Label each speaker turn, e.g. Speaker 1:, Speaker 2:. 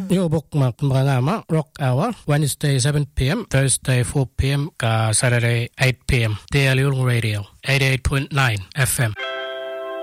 Speaker 1: Yobok Makmangama, Rock Hour, Wednesday 7 p.m., Thursday 4 p.m., Saturday 8 p.m. Daily Radio, 88.9 FM.